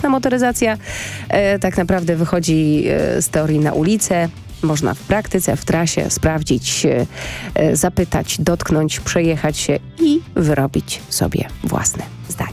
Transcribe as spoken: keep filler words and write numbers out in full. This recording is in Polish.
elektryczna motoryzacja e, tak naprawdę wychodzi e, z teorii na ulicę. Można w praktyce, w trasie sprawdzić, e, zapytać, dotknąć, przejechać się i wyrobić sobie własne zdanie.